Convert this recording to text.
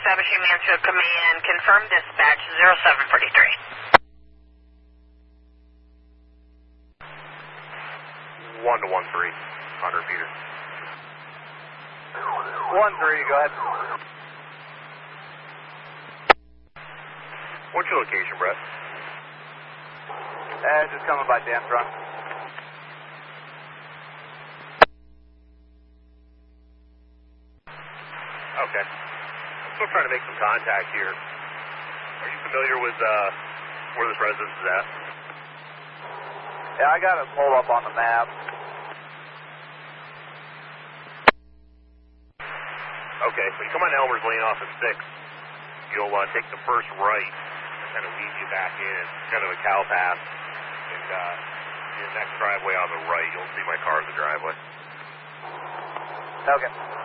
establishing Mansfield Command. Confirm dispatch 0743. 1 to 1-3, 100 feet. 1-3, go ahead. What's your location, Brett? Just coming by Dan's Run. Okay. I'm still trying to make some contact here. Are you familiar with where this residence is at? Yeah, I got it pulled up on the map. Okay, when you come on Elmer's Lane off of 6, you'll take the first right and kind of weave you back in, kind of a cow path, and the next driveway on the right, you'll see my car in the driveway. Okay.